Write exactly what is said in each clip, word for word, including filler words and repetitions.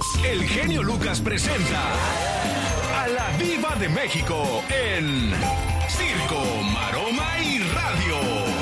El genio Lucas presenta a la Diva de México en Circo, Maroma y Radio.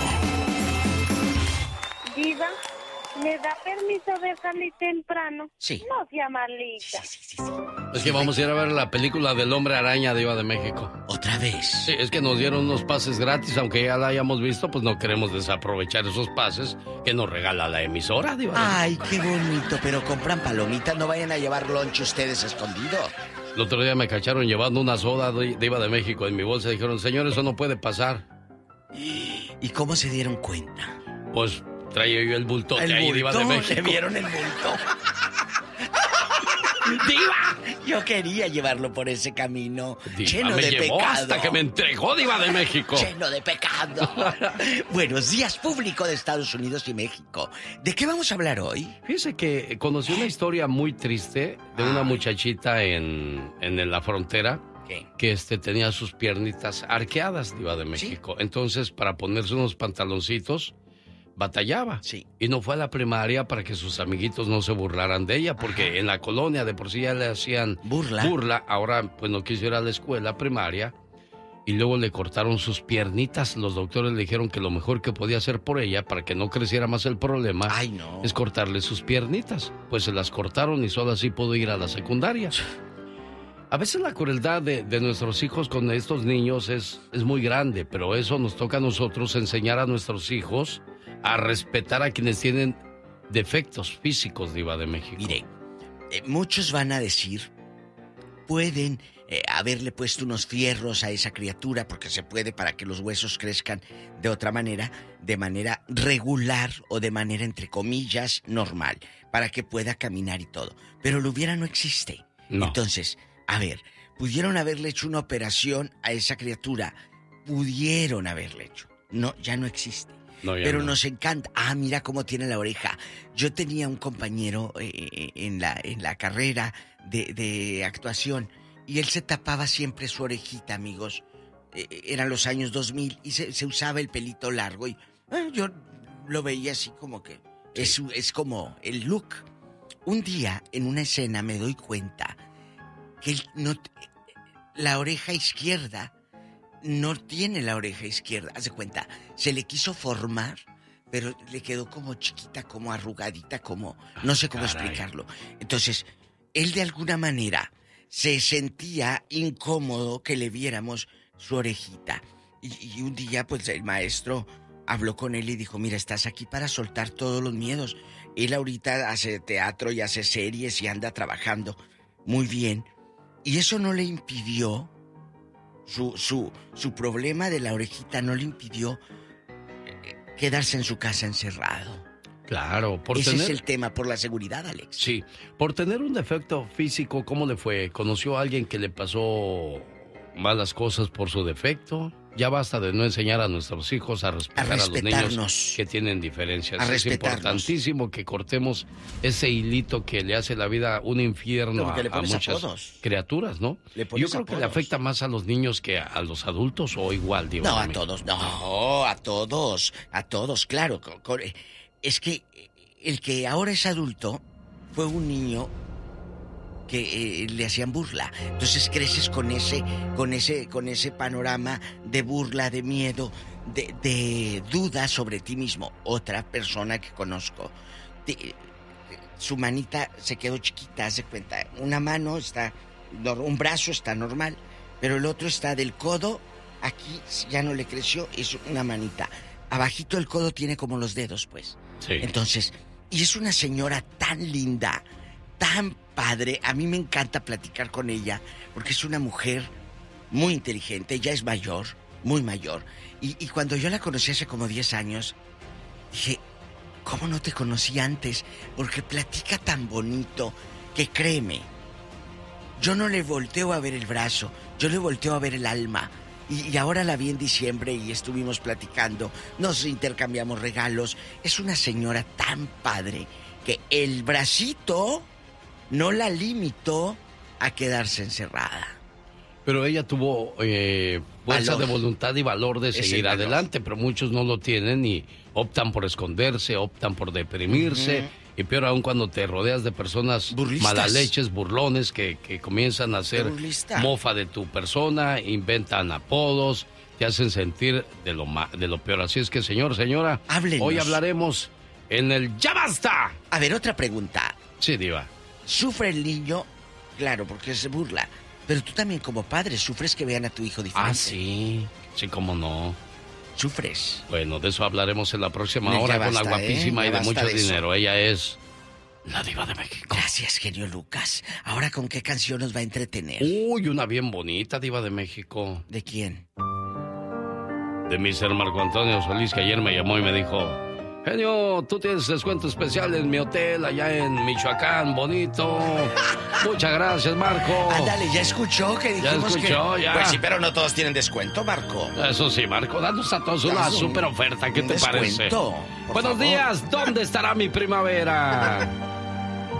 Diva, ¿me da permiso de salir temprano? Sí. No sea malita. Sí, sí, sí, sí. Es que vamos a ir a ver la película del Hombre Araña, Diva de México. ¿Otra vez? Sí, es que nos dieron unos pases gratis, aunque ya la hayamos visto, pues no queremos desaprovechar esos pases que nos regala la emisora, Diva. Ay, qué bonito, pero compran palomitas, no vayan a llevar lunch ustedes escondido. El otro día me cacharon llevando una soda, Diva de México, en mi bolsa. Dijeron, señor, eso no puede pasar. ¿Y cómo se dieron cuenta? Pues traía yo el bultote ¿El ahí, bulto? Diva de México. ¿Le vieron el bulto? ¡Diva! Yo quería llevarlo por ese camino. Diva, lleno me de llevó pecado. hasta que me entregó, Diva de México. Lleno de pecado. Buenos días, público de Estados Unidos y México. ¿De qué vamos a hablar hoy? Fíjese que conocí una historia muy triste de una Ay. muchachita en, en la frontera. ¿Qué? Que este tenía sus piernitas arqueadas, Diva de México. Entonces, para ponerse unos pantaloncitos, batallaba. Sí. Y no fue a la primaria para que sus amiguitos no se burlaran de ella, porque Ajá. en la colonia de por sí ya le hacían Burla. burla. Ahora, pues no quiso ir a la escuela primaria. Y luego le cortaron sus piernitas. Los doctores le dijeron que lo mejor que podía hacer por ella, para que no creciera más el problema, Ay, no. es cortarle sus piernitas. Pues se las cortaron y solo así pudo ir a la secundaria. A veces la crueldad de, de nuestros hijos con estos niños es, es muy grande, pero eso nos toca a nosotros enseñar a nuestros hijos a respetar a quienes tienen defectos físicos, Diva de México. Mire, eh, muchos van a decir, pueden eh, haberle puesto unos fierros a esa criatura, porque se puede para que los huesos crezcan de otra manera, de manera regular o de manera, entre comillas, normal, para que pueda caminar y todo. Pero lo hubiera no existe. No. Entonces, a ver, pudieron haberle hecho una operación a esa criatura, pudieron haberle hecho. No, ya no existe. No, ya Pero no. nos encanta. Ah, mira cómo tiene la oreja. Yo tenía un compañero eh, en, la, en la carrera de, de actuación y él se tapaba siempre su orejita, amigos. Eh, eran los años dos mil y se, se usaba el pelito largo y eh, yo lo veía así como que Sí. es, es como el look. Un día en una escena me doy cuenta que él no, la oreja izquierda no tiene la oreja izquierda. Haz de cuenta, se le quiso formar, pero le quedó como chiquita, como arrugadita, como... No sé cómo Caray. explicarlo. Entonces, él de alguna manera se sentía incómodo que le viéramos su orejita. Y, y un día, pues, el maestro habló con él y dijo, mira, estás aquí para soltar todos los miedos. Él ahorita hace teatro y hace series y anda trabajando muy bien. Y eso no le impidió... Su, su, su problema de la orejita no le impidió quedarse en su casa encerrado. Claro, por Ese tener... es el tema, por la seguridad, Alex. Sí, por tener un defecto físico, ¿cómo le fue? ¿Conoció a alguien que le pasó malas cosas por su defecto? Ya basta de no enseñar a nuestros hijos a respetar a, los niños respetarnos. que tienen diferencias. A Es respetarnos. importantísimo que cortemos ese hilito que le hace la vida un infierno Porque a, le a pones muchas apodos. criaturas, ¿no? Le pones Yo creo que le apodos. afecta más a los niños que a, a los adultos o igual, digo. No, a todos, no, a todos, a todos, claro. co- co- Es que el que ahora es adulto fue un niño que eh, le hacían burla. Entonces creces con ese, con ese, con ese panorama de burla, de miedo, de, de duda sobre ti mismo. Otra persona que conozco, te- su manita se quedó chiquita, haz de cuenta. Una mano está, un brazo está normal, pero el otro está del codo, aquí ya no le creció, es una manita. Abajito el codo tiene como los dedos, pues. Sí. Entonces, y es una señora tan linda, tan padre. A mí me encanta platicar con ella, porque es una mujer muy inteligente. Ella es mayor, muy mayor. Y, y cuando yo la conocí hace como diez años, dije, ¿cómo no te conocí antes? Porque platica tan bonito que créeme, yo no le volteo a ver el brazo, yo le volteo a ver el alma. Y, y ahora la vi en diciembre y estuvimos platicando, nos intercambiamos regalos. Es una señora tan padre que el bracito no la limitó a quedarse encerrada. Pero ella tuvo eh, fuerza Valor. de voluntad y valor de Es el seguir valor. adelante, pero muchos no lo tienen y optan por esconderse, optan por deprimirse. Ujú. Y peor aún cuando te rodeas de personas Burlistas. malaleches, burlones, que, que comienzan a hacer Burlista. mofa de tu persona, inventan apodos, te hacen sentir de lo, ma- de lo peor. Así es que, señor, señora, Háblenos. hoy hablaremos en el ¡Ya basta! A ver, otra pregunta. Sí, diva. ¿Sufre el niño? Claro, porque se burla. Pero tú también como padre sufres que vean a tu hijo diferente. Ah, sí. Sí, cómo no. Sufres. Bueno, de eso hablaremos en la próxima Ya hora con basta, la guapísima ¿eh? y Ya de basta mucho de eso. dinero. Ella es la diva de México. Gracias, genio Lucas. Ahora, ¿con qué canción nos va a entretener? Uy, una bien bonita, diva de México. ¿De quién? De mister Marco Antonio Solís, que ayer me llamó y me dijo: genio, tú tienes descuento especial en mi hotel allá en Michoacán, bonito. Muchas gracias, Marco. Ándale, ¿ya escuchó que Ya dijimos escuchó, que... ya. Pues sí, pero no todos tienen descuento, Marco. Eso sí, Marco, danos a todos una Danos un- super oferta. ¿Qué un te parece? descuento, por Buenos favor. días, ¿dónde estará mi primavera?